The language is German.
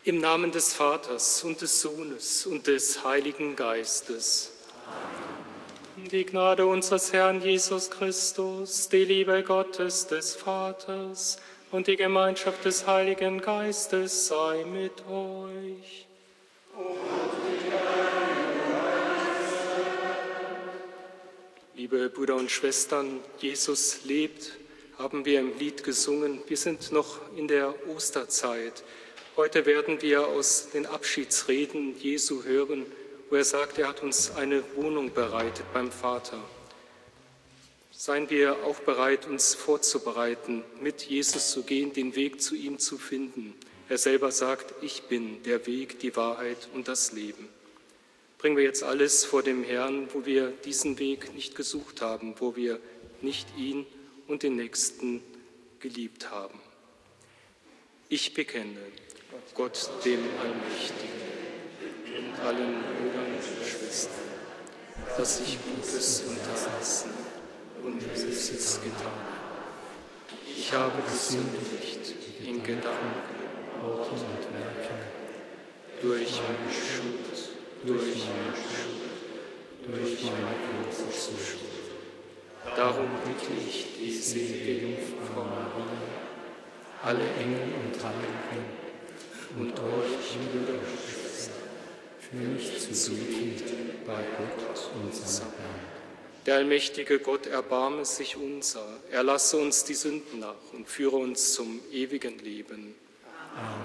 Im Namen des Vaters und des Sohnes und des Heiligen Geistes. Amen. Die Gnade unseres Herrn Jesus Christus, die Liebe Gottes des Vaters und die Gemeinschaft des Heiligen Geistes sei mit euch. Liebe Brüder und Schwestern, Jesus lebt, haben wir im Lied gesungen. Wir sind noch in der Osterzeit. Heute werden wir aus den Abschiedsreden Jesu hören, wo er sagt, er hat uns eine Wohnung bereitet beim Vater. Seien wir auch bereit, uns vorzubereiten, mit Jesus zu gehen, den Weg zu ihm zu finden. Er selber sagt, ich bin der Weg, die Wahrheit und das Leben. Bringen wir jetzt alles vor dem Herrn, wo wir diesen Weg nicht gesucht haben, wo wir nicht ihn und den Nächsten geliebt haben. Ich bekenne Gott, dem Allmächtigen, und allen Brüdern und Schwestern, dass ich Gutes unterlassen und Böses getan habe. Ich habe gesündigt in Gedanken, Worten und Werken, durch meine Schuld, durch meine große Schuld. Darum bitte ich die selige Jungfrau Maria, alle Engel und Heiligen und euch, Brüder und Schwestern, für mich zu beten bei Gott, unserem Herrn. Der allmächtige Gott erbarme sich unser, erlasse uns die Sünden nach und führe uns zum ewigen Leben. Amen.